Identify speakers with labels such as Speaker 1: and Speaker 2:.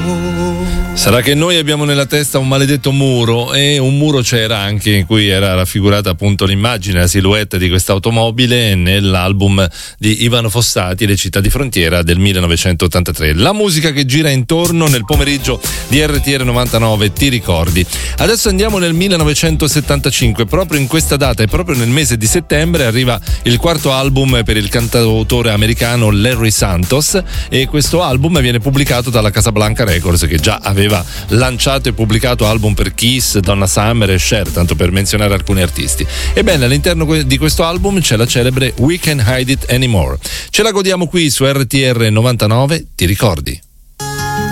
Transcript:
Speaker 1: Sarà che noi abbiamo nella testa un maledetto muro, e un muro c'era anche in cui era raffigurata appunto l'immagine, la silhouette di questa automobile nell'album di Ivano Fossati, Le città di frontiera del 1983. La musica che gira intorno nel pomeriggio di RTR 99, ti ricordi? Adesso andiamo nel 1975, proprio in questa data e proprio nel mese di settembre arriva il quarto album per il cantautore americano Larry Santos, e questo album viene pubblicato dalla Casablanca Records, che già aveva lanciato e pubblicato album per Kiss, Donna Summer e Cher, tanto per menzionare alcuni artisti. Ebbene, all'interno di questo album c'è la celebre We Can't Hide It Anymore. Ce la godiamo qui su RTR 99, ti ricordi?